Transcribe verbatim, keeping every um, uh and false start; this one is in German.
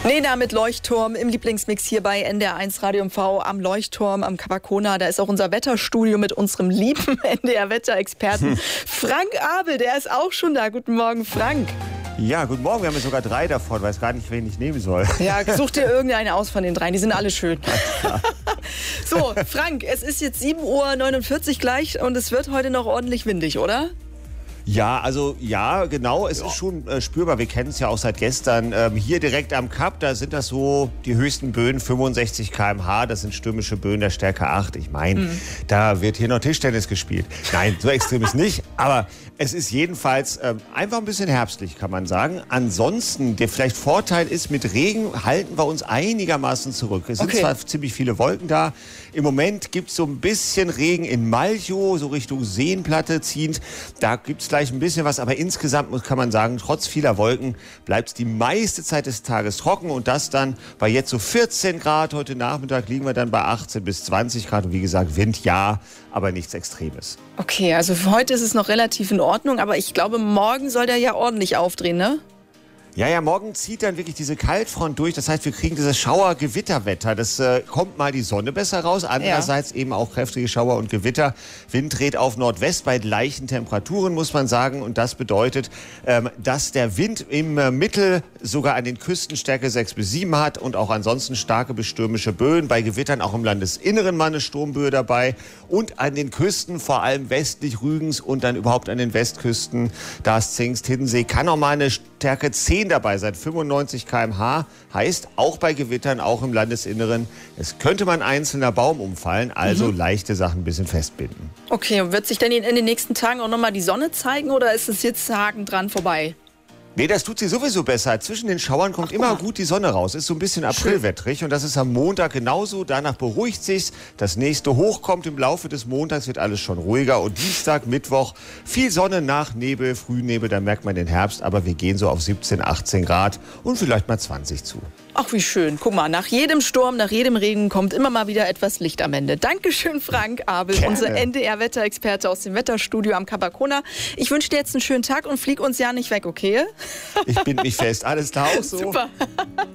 Nena mit Leuchtturm im Lieblingsmix hier bei N D R eins Radio M V am Leuchtturm am Capacona. Da ist auch unser Wetterstudio mit unserem lieben N D R-Wetterexperten Frank Abel. Der ist auch schon da. Guten Morgen, Frank. Ja, guten Morgen. Wir haben ja sogar drei davon. Ich weiß gar nicht, wen ich nehmen soll. Ja, such dir irgendeine aus von den dreien. Die sind alle schön. So, Frank, es ist jetzt sieben Uhr neunundvierzig gleich und es wird heute noch ordentlich windig, oder? Ja, also ja, genau, es ja. ist schon äh, spürbar, wir kennen es ja auch seit gestern. Ähm, hier direkt am Kap, da sind das so die höchsten Böen, fünfundsechzig Kilometer pro Stunde, das sind stürmische Böen der Stärke acht. Ich meine, mhm. da wird hier noch Tischtennis gespielt. Nein, so extrem ist nicht, aber es ist jedenfalls ähm, einfach ein bisschen herbstlich, kann man sagen. Ansonsten, der vielleicht Vorteil ist, mit Regen halten wir uns einigermaßen zurück. Es okay. sind zwar ziemlich viele Wolken da, im Moment gibt es so ein bisschen Regen in Malchow, so Richtung Seenplatte ziehend, da gibt es gleich ein bisschen was, aber insgesamt kann man sagen, trotz vieler Wolken bleibt es die meiste Zeit des Tages trocken und das dann bei jetzt so vierzehn Grad. Heute Nachmittag liegen wir dann bei achtzehn bis zwanzig Grad und wie gesagt, Wind ja, aber nichts Extremes. Okay, also für heute ist es noch relativ in Ordnung, aber ich glaube, morgen soll der ja ordentlich aufdrehen, ne? Ja, ja, morgen zieht dann wirklich diese Kaltfront durch. Das heißt, wir kriegen dieses Schauer-Gewitterwetter. Das äh, kommt mal die Sonne besser raus. Andererseits ja. eben auch kräftige Schauer und Gewitter. Wind dreht auf Nordwest bei leichten Temperaturen, muss man sagen. Und das bedeutet, ähm, dass der Wind im äh, Mittel sogar an den Küsten Stärke sechs bis sieben hat und auch ansonsten starke bis stürmische Böen. Bei Gewittern auch im Landesinneren mal eine Sturmböe dabei. Und an den Küsten, vor allem westlich Rügens und dann überhaupt an den Westküsten, da ist Zingst, Hiddensee, kann auch mal eine Stärke zehn dabei sein, fünfundneunzig Kilometer pro Stunde, heißt auch bei Gewittern, auch im Landesinneren, es könnte mal ein einzelner Baum umfallen, also mhm. leichte Sachen ein bisschen festbinden. Okay, und wird sich denn in den nächsten Tagen auch nochmal die Sonne zeigen oder ist es jetzt Haken dran vorbei? Nee, das tut sie sowieso besser. Zwischen den Schauern kommt Ach, immer gut die Sonne raus. Ist so ein bisschen aprilwettrig und das ist am Montag genauso. Danach beruhigt sich's. Das nächste Hoch kommt im Laufe des Montags, wird alles schon ruhiger. Und Dienstag, Mittwoch, viel Sonne nach Nebel, Frühnebel, dann merkt man den Herbst. Aber wir gehen so auf siebzehn, achtzehn Grad und vielleicht mal zwanzig zu. Ach, wie schön. Guck mal, nach jedem Sturm, nach jedem Regen kommt immer mal wieder etwas Licht am Ende. Dankeschön, Frank Abel, Gerne. unser N D R-Wetterexperte aus dem Wetterstudio am Capacona. Ich wünsche dir jetzt einen schönen Tag und flieg uns ja nicht weg, okay? Ich bin nicht fest. Alles klar auch so. Super.